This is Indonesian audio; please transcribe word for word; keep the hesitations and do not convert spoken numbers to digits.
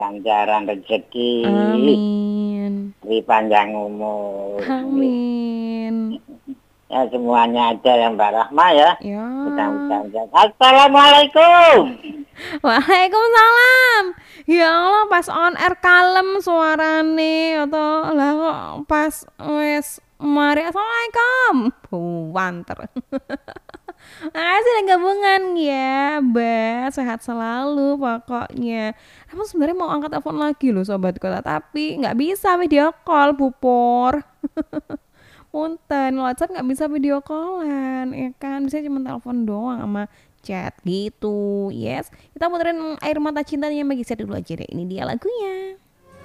Ganjaran rezeki. Amin. Di panjang umur. Amin. Ya semuanya aja ya Mbak Rahma ya. Ya. Mudah-mudahan. Assalamualaikum. Waalaikumsalam. Ya Allah, pas on air kalem suarane atau lah kok pas wes mari assalamualaikum. Buanter. Makasih udah gabungan ya, Mbak. Sehat selalu pokoknya. Aku sebenarnya mau angkat telepon lagi loh sobat kota, tapi nggak bisa video call, Pupur. Punten, WhatsApp nggak bisa video callan, ya kan? Bisa cuma telepon doang sama chat gitu. Yes, kita puterin air mata cintanya Maggie Set dulu aja deh. Ini dia lagunya.